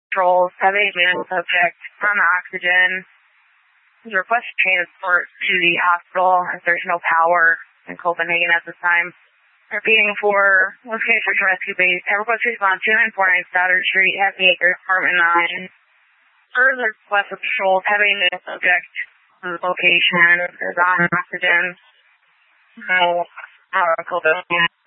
patrols have a male subject on oxygen. Request transport to the hospital as there's no power in Copenhagen at this time. Repeating for location rescue base. Request response 249 Stoddard Street, Happy Acres, Apartment 9. Further request of patrols have a male subject on the location is on oxygen. No, Copenhagen.